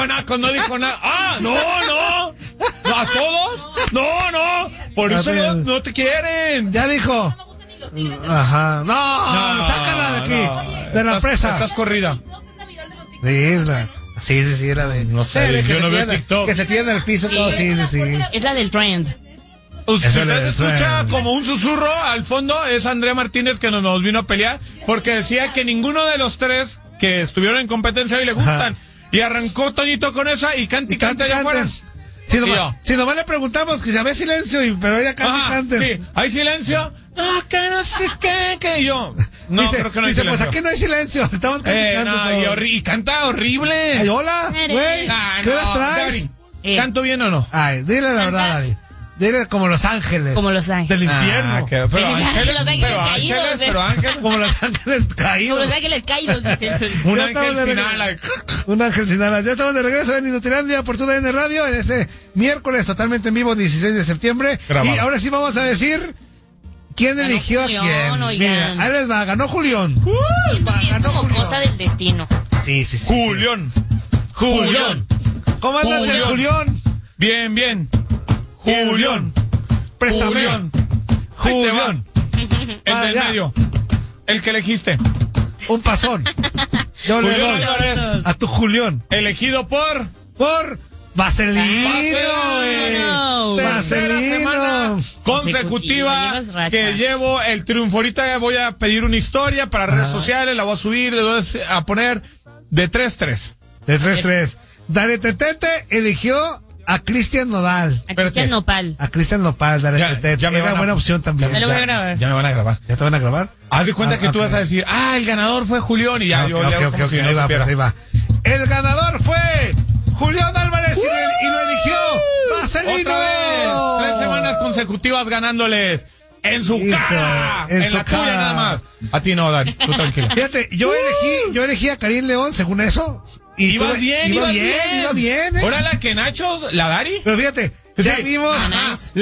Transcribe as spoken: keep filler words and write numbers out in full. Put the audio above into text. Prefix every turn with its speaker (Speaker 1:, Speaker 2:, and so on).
Speaker 1: Nacos no dijo nada. ¡Ah, no, no! ¿A todos? No, no. Por eso no, no te quieren.
Speaker 2: Ya dijo. Ajá. No, no, sácala de aquí. No. De la
Speaker 1: estás,
Speaker 2: presa.
Speaker 1: Estás corrida.
Speaker 2: Sí, es la... Sí, sí, sí, era de...
Speaker 1: No sé,
Speaker 2: sí,
Speaker 1: yo no veo TikTok.
Speaker 2: Que se tiene el piso, sí. Todo, sí, sí, sí.
Speaker 3: Es la del trend.
Speaker 1: Usted escucha como un susurro al fondo, es Andrea Martínez que nos, nos vino a pelear, porque decía que ninguno de los tres que estuvieron en competencia hoy le gustan. Ajá. Y arrancó Toñito con esa y canta y canta allá afuera.
Speaker 2: Si nomás, si nomás le preguntamos que se ve silencio, y, pero ella canta y canta.
Speaker 1: Sí, ¿hay silencio? No, que no sé qué, que yo. No,
Speaker 2: dice,
Speaker 1: creo que no hay
Speaker 2: dice,
Speaker 1: silencio.
Speaker 2: Pues aquí no hay silencio, estamos cantando.
Speaker 1: Eh, no, y, y canta horrible.
Speaker 2: Ay, hola, güey,
Speaker 1: ah,
Speaker 2: ¿qué
Speaker 1: no,
Speaker 2: horas traes?
Speaker 1: Dari, eh. ¿Canto bien o no?
Speaker 2: Ay, dile la verdad, Dari. Dile como Los Ángeles.
Speaker 3: Como Los Ángeles.
Speaker 2: Del infierno.
Speaker 1: Ah, que, pero ángeles,
Speaker 3: los ángeles
Speaker 1: pero
Speaker 3: caídos.
Speaker 1: ángeles, pero ángeles.
Speaker 2: Como Los Ángeles caídos.
Speaker 3: Como Los Ángeles caídos, dice eso.
Speaker 1: Un ángel sin alas.
Speaker 2: Un ángel sin alas. Ya estamos de regreso en Inutilandia por tu D N Radio en este miércoles totalmente en vivo, dieciséis de septiembre. Grabado. Y ahora sí vamos a decir quién ganó eligió Julión, a quién. Oigan. Mira, ahí les va, ganó Julión.
Speaker 3: Uh, Siento va, que ganó es como Julión. Cosa del destino.
Speaker 2: Sí, sí, sí.
Speaker 1: Julión. Julión.
Speaker 2: ¿Cómo andas de Julión?
Speaker 1: Bien, bien. Julión.
Speaker 2: Préstame.
Speaker 1: Julión. Julión. El ah, del ya. medio. El que elegiste.
Speaker 2: Un pasón. Yo le doy a tu Julión.
Speaker 1: Elegido por...
Speaker 2: Por... Vaselino.
Speaker 1: Vaselino. Vaselino. Consecutiva que llevo el triunfo. Ahorita voy a pedir una historia para redes ah. sociales. La voy a subir. Le voy a poner de tres tres.
Speaker 2: De tres tres. Dare Tetete eligió... A Cristian Nodal.
Speaker 3: A Cristian Nopal.
Speaker 2: A Cristian Nopal, dale, ya, te, ya era buena opción también.
Speaker 3: Ya me lo voy a grabar.
Speaker 1: Ya me van a grabar.
Speaker 2: ¿Ya te van a grabar?
Speaker 1: Haz de cuenta ah, que okay. tú vas a decir, ah, el ganador fue Julián y ya
Speaker 2: ah,
Speaker 1: yo
Speaker 2: okay,
Speaker 1: le hago
Speaker 2: okay,
Speaker 1: como
Speaker 2: okay,
Speaker 1: si no
Speaker 2: ahí, va, pues, ahí va. El ganador fue Julián Álvarez uh, y, lo, y lo eligió Vaselino.
Speaker 1: Otra vez, tres semanas consecutivas ganándoles. En su Hijo, cara, en, en su la cara. Tuya nada más. A ti no, Dani, tú tranquila.
Speaker 2: Fíjate, yo uh. elegí, yo elegí a Karim León, según eso.
Speaker 1: Y iba tuve, bien,
Speaker 2: iba
Speaker 1: iba
Speaker 2: bien,
Speaker 1: bien,
Speaker 2: iba bien. ¿Eh?
Speaker 1: Ahora la que Nachos, la Dari.
Speaker 2: Pero fíjate, ya sí. vimos.
Speaker 3: Ah, nice.